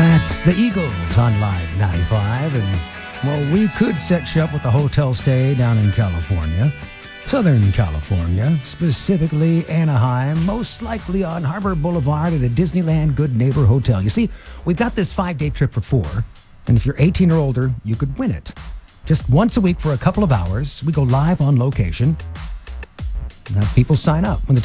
That's the Eagles on Live 95. And, well, we could set you up with a hotel stay down in California. Southern California, specifically Anaheim, most likely on Harbor Boulevard at a Disneyland Good Neighbor Hotel. You see, we've got this 5-day trip for 4, and if you're 18 or older, you could win it. Just once a week for a couple of hours, we go live on location. Have people sign up. When the